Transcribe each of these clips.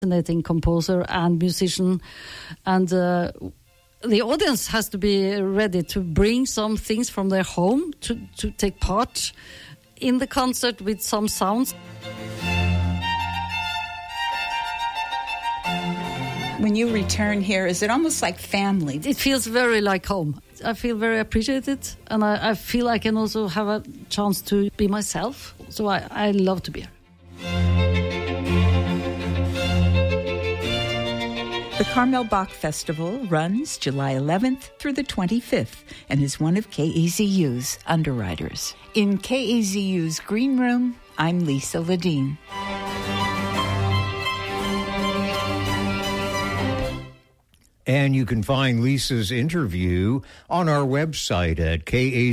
fascinating composer and musician, and the audience has to be ready to bring some things from their home to take part in the concert with some sounds. When you return here, is it almost like family? It feels very like home. I feel very appreciated, and I feel I can also have a chance to be myself. So I love to be here. The Carmel Bach Festival runs July 11th through the 25th and is one of KAZU's underwriters. In KAZU's Green Room, I'm Lisa Ledeen. And you can find Lisa's interview on our website at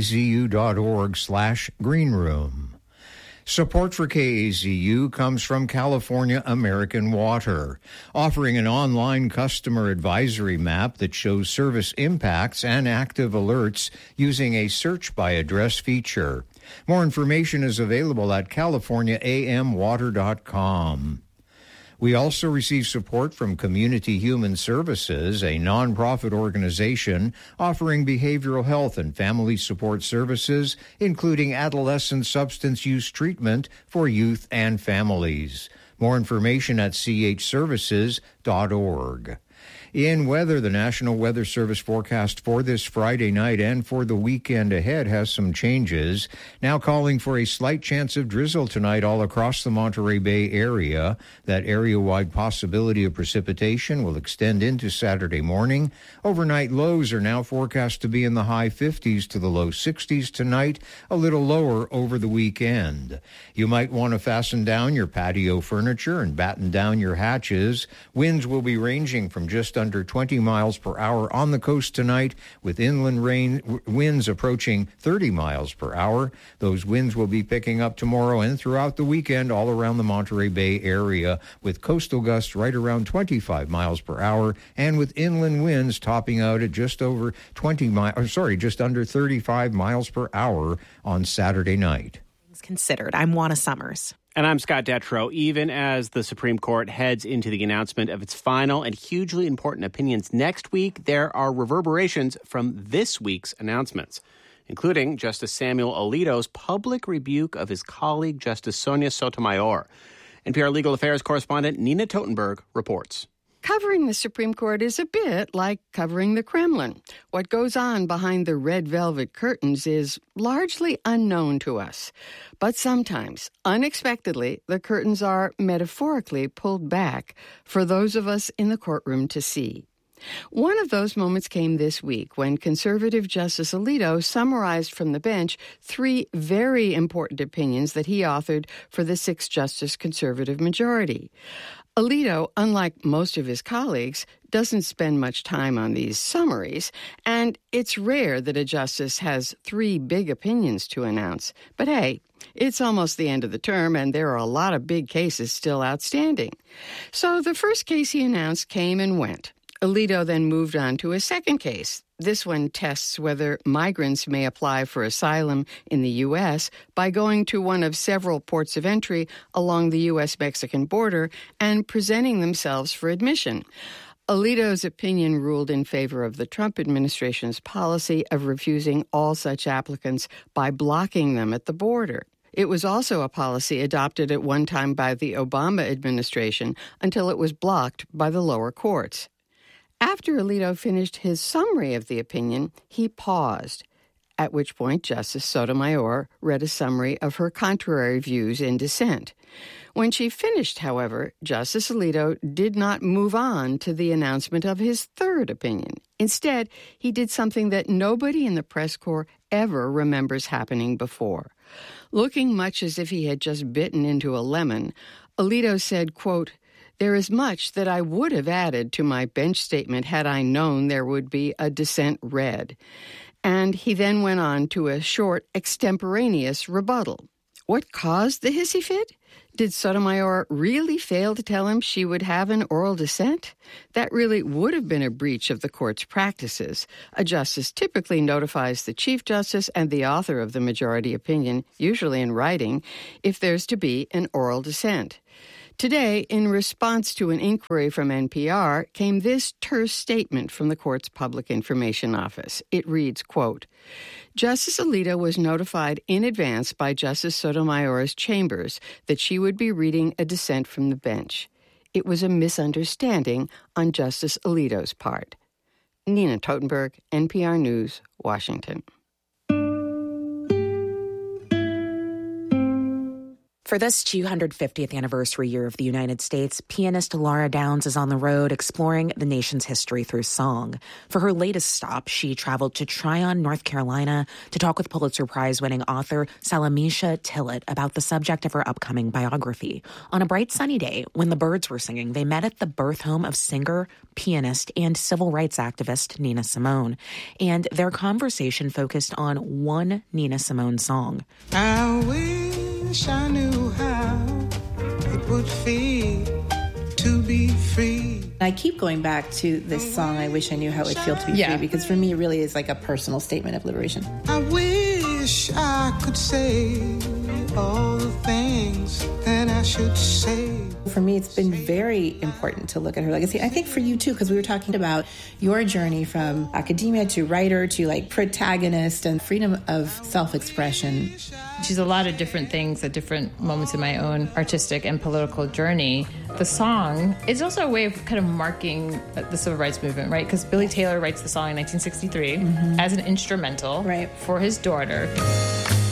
kazu.org/greenroom. Support for KAZU comes from California American Water, offering an online customer advisory map that shows service impacts and active alerts using a search by address feature. More information is available at californiaamwater.com. We also receive support from Community Human Services, a nonprofit organization offering behavioral health and family support services, including adolescent substance use treatment for youth and families. More information at chservices.org. In weather, the National Weather Service forecast for this Friday night and for the weekend ahead has some changes. Now calling for a slight chance of drizzle tonight all across the Monterey Bay area. That area-wide possibility of precipitation will extend into Saturday morning. Overnight lows are now forecast to be in the high 50s to the low 60s tonight, a little lower over the weekend. You might want to fasten down your patio furniture and batten down your hatches. Winds will be ranging from just under 20 miles per hour on the coast tonight, with inland winds approaching 30 miles per hour. Those winds will be picking up tomorrow and throughout the weekend all around the Monterey Bay area, with coastal gusts right around 25 miles per hour and with inland winds topping out at just under 35 miles per hour on Saturday night. Considered. I'm Juana Summers. And I'm Scott Detrow. Even as the Supreme Court heads into the announcement of its final and hugely important opinions next week, there are reverberations from this week's announcements, including Justice Samuel Alito's public rebuke of his colleague, Justice Sonia Sotomayor. NPR Legal Affairs correspondent Nina Totenberg reports. Covering the Supreme Court is a bit like covering the Kremlin. What goes on behind the red velvet curtains is largely unknown to us. But sometimes, unexpectedly, the curtains are metaphorically pulled back for those of us in the courtroom to see. One of those moments came this week when conservative Justice Alito summarized from the bench 3 very important opinions that he authored for the 6-justice conservative majority. Alito, unlike most of his colleagues, doesn't spend much time on these summaries, and it's rare that a justice has 3 big opinions to announce. But hey, it's almost the end of the term, and there are a lot of big cases still outstanding. So the first case he announced came and went. Alito then moved on to a second case. This one tests whether migrants may apply for asylum in the U.S. by going to one of several ports of entry along the U.S.-Mexican border and presenting themselves for admission. Alito's opinion ruled in favor of the Trump administration's policy of refusing all such applicants by blocking them at the border. It was also a policy adopted at one time by the Obama administration until it was blocked by the lower courts. After Alito finished his summary of the opinion, he paused, at which point Justice Sotomayor read a summary of her contrary views in dissent. When she finished, however, Justice Alito did not move on to the announcement of his third opinion. Instead, he did something that nobody in the press corps ever remembers happening before. Looking much as if he had just bitten into a lemon, Alito said, quote, "There is much that I would have added to my bench statement had I known there would be a dissent read." And he then went on to a short, extemporaneous rebuttal. What caused the hissy fit? Did Sotomayor really fail to tell him she would have an oral dissent? That really would have been a breach of the court's practices. A justice typically notifies the Chief Justice and the author of the majority opinion, usually in writing, if there's to be an oral dissent. Today, in response to an inquiry from NPR, came this terse statement from the court's Public Information Office. It reads, quote, Justice Alito was notified in advance by Justice Sotomayor's chambers that she would be reading a dissent from the bench. It was a misunderstanding on Justice Alito's part. Nina Totenberg, NPR News, Washington. For this 250th anniversary year of the United States, pianist Laura Downs is on the road exploring the nation's history through song. For her latest stop, she traveled to Tryon, North Carolina, to talk with Pulitzer Prize-winning author Salamisha Tillett about the subject of her upcoming biography. On a bright sunny day, when the birds were singing, they met at the birth home of singer, pianist, and civil rights activist Nina Simone. And their conversation focused on one Nina Simone song. I wish I knew how it would feel to be free. I keep going back to this song, I Wish I Knew How It Would Feel to Be Free, because for me it really is like a personal statement of liberation. I wish I could say all the things that I should say. For me, it's been very important to look at her legacy. I think for you too, because we were talking about your journey from academia to writer to like protagonist and freedom of self-expression. She's a lot of different things at different moments in my own artistic and political journey. The song is also a way of kind of marking the civil rights movement, right? Because Billy Taylor writes the song in 1963 as an instrumental for his daughter.